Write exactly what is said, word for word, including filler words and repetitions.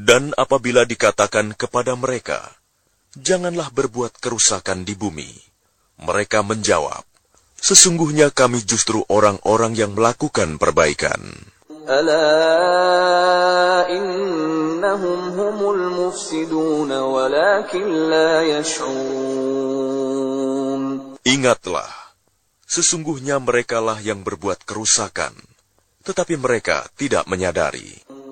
Dan apabila dikatakan kepada mereka, janganlah berbuat kerusakan di bumi, mereka menjawab, sesungguhnya kami justru orang-orang yang melakukan perbaikan. Ala innahum humul mufsidun walakin la yash'urun. Ingatlah, sesungguhnya merekalah yang berbuat kerusakan, tetapi mereka tidak menyadari.